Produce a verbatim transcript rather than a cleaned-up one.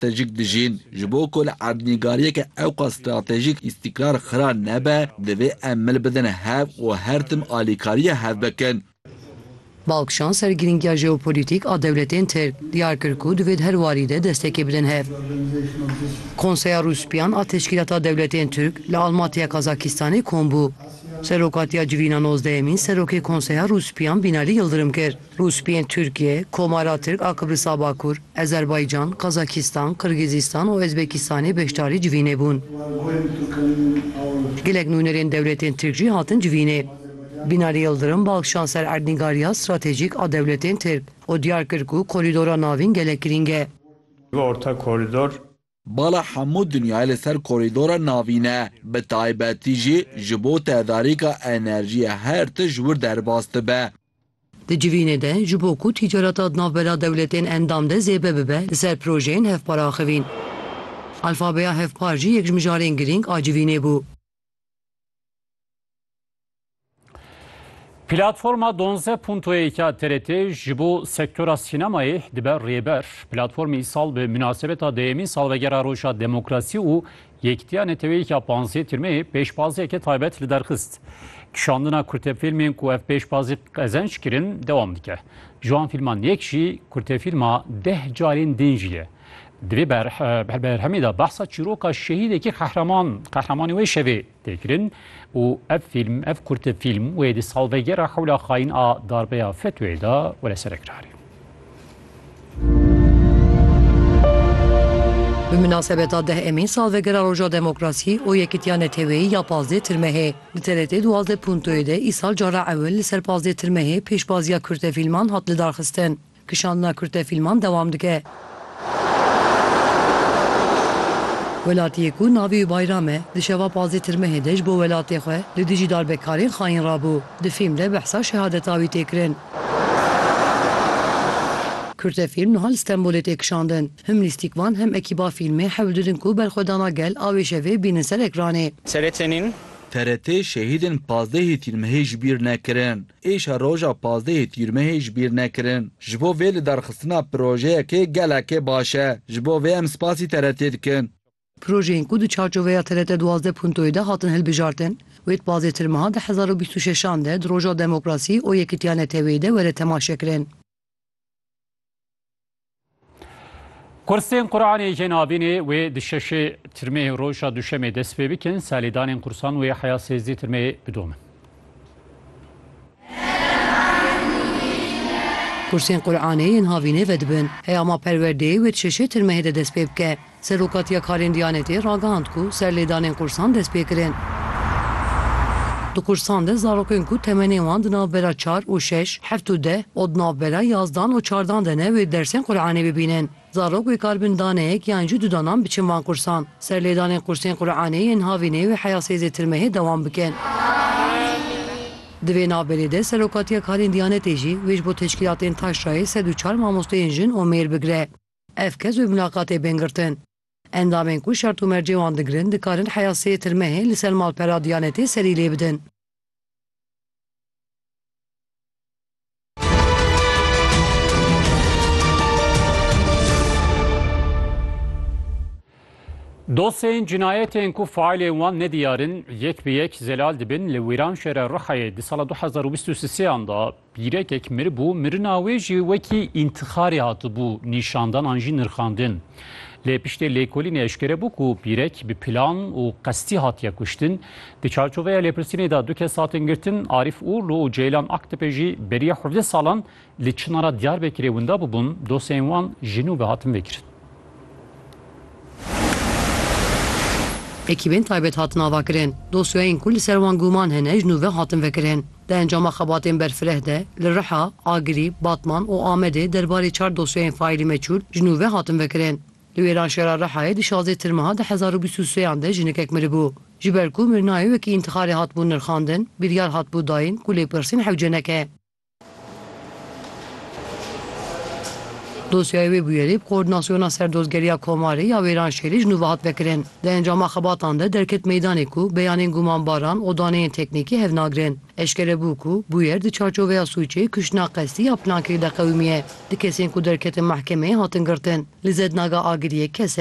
stratejik dijîn. Ji bo ku li erdnîgariyeke ewqa stratejîk îstîkrar xira nebe, divê em mil bidin hev û her tim alîkariya hev bikin. Balkşan sergiringiya jeopolitîk a dewletên Tirk diyar kir ku divê her warî de destekê bidin hev. Konseya Rûspîyan a Teşkîlata Dewletên Tirk li Almatiya Kazakistanê kom bû. Serokatiya civîna nozdehemîn Serokê Konseya Rûspîyan Binalî Yıldırım kir. Rûspiyên Tirkiye, Komara Tirk a Kıbrısa Bakur, Azerbaycan, Kazakistan, Kırgızistan û Özbekistanê beşdarî civînê bûn. Gelek nûnerên dewletên Tirk jî hatin civînê. Binalî Yıldırım balkşan ser erdnîgariya stratejîk a dewletên Tirk û diyar kir ku korîdora navîn gelek giring e. Orta koridor Bala hemû dünyayê li ser korîdora navîn e, bi taybetî jî ji bo tedarîka enerjiya her ti ji wir derbas dibe. Di civînê de ji bo ku tîcareta navbera dewletên endam de zêbe bibe li ser projeyên hevparaxivîn. Alfabeya hevpar jî yek ji mijarên girîng a civînê bû. Platforma donze punto iki T R T ji bo sektora sînemayê dibe rêber. Platformê îsal bi münasebeta deyemîn salvegera roja demokrasî û yekîtiya neteweyîka panzê tirmeyê pêşbaziyeke taybet li derxist. Kişandina kurtefîlmên ku ev pêşbazî qezenç kirin dewam dike. Ji wan fîlman yek jî kurtefîlma deh carên din jî ye. Divê berhemê de behsa çîroka şehîdekî qehreman qehremanî wê şevê têkirin û ev fîlm ev kurtefîlm wê di salvegera hewla xayîn a darbeya FETÖ'yê de were serekrarî. Bi münasebeta deh emîn salvegera roja demokrasî û yekîtiya neteweyî ya pazdê tirmehê li T R T duwazdeh puntoyê de îsal cara ewil li ser pazdê tirmehê pêşbaziya kurtefîlman hat li darxistin. Kişandina kurtefîlman dewam dike. Welatiyê ku navê bayram e di şeva pazdê tirmehê de ji bo welatê xwe li dijî darbekarên xayîn rabû. Di fîlm de behsa şehadeta wî tê kirin. Kurtefîlm niha li Stenbolê tê kişandin. Him lîstîkvan hem ekîba fîlmê hewl didin ku berxwedana gel a wê şevê bînin ser ekranê. T R T'nin T R T şehîdên pazdehê tîrmehê ji bîr nekirin. Êşa roja pazdehê tîrmehê ji bîr nekirin. Ji bo vê li derxistina projeyekê gelekê baş e. Ji bo vê em spasî T R T dikin. Projeyên ku di çarçoveya T R T duwazdeh puntoyê de hatin hilbijartin, wê pazdê tirmeha di hezar û bîst û şeşan de di roja demokrasî û yekîtiya neteweyî de were temaşekirin. Kursên Qur'anê cenabînê wê di şeşê tirmeyê roja duşemê dest pê bikin, salîdanên kursan wê heya sêzdî tirmeyê bidomin. Kursên Qur'anê yên havînê vedibin, heyama perwerdeyê wê di şeşê tirmehê de dest pê bike. Serokatiya karên Diyanetê ragihand ku serlêdanên kursan dest pê kirin. Di kursan de zarokên ku temenê wan di navbera çar û şeş, heft û deh û di navbera yazdan û çardan de ne wê dersên Qur'anê bibînin. Zarok wê karbin daneyek yan jî du danan biçin van kursan. Serlêdanên kursên Qur'anê yên havînê wê heya sêzê tirmehê dewam bikin. Di vê navberê de serokatiya karên Diyanetê jî wê ji bo teşkîlatên taşrayê sed û çar mamosteyên jin û mêr bigire. Ev kes wê mulaqatê bên girtin. Endamên ku şert û mercê wan digirin dikarin heya sê tirmehê li ser malpera Diyanetê serî lê bidin. Dosyayên cinayetên ku failên wan nediyarin yek bi yek zelal dibin li Wîran şehra Rihayê di sala du hezar û bîst û sêyan da bîrekek miribû mirina wê jî wekî întixarê hatibû nîşandan an jî nirxandin. Lê piştê lêkolînê eşkere bû ku bîrek bi plan û qestî hatiye kuştin. Di çarçoveya lêpirsînê de du kes hatin girtin. Arif Uğurlu û Ceylan Aktepe jî beriya hevdeh salan li Çınar'a Diyarbekirê wenda bibûn dosyayên wan ji nû ve hatin vekirin. Ekîbên taybet hatin avakirin. Dosyayên ku li ser wan guman hene ji nû ve hatin vekirin. Di encama xebatên berfireh de li Riha, Agirî, Batman û Amedê derbarê çar dosyayên failî meçhûl ji nû ve hatin vekirin. Li Wêran şehra Rihayê di şazê tirmeha di hezar û bîst û sêyan de jinekek miribû. Ji ber ku mirinayê wekî întixarê hatibû nirxandin, biryar hatibû dayîn ku lêpirsîn hewcenek e. Dosyayê wê bûyerî koordinasyona serdozgeriya Komarê ya Wêran Şêrî ji nû ve hat vekirin. Di encama xebatan de derket meydanê ku beyanên gumanbaran û daneyên teknîkî hev nagirin. Eşkere bû ku bûyer di çarçoveya Sûçê kuştina qestî ya plankirî de qewimiye. Di kesên ku derketin mehkemeyê hatin girtin. Li Zednaga Agiriyê kesek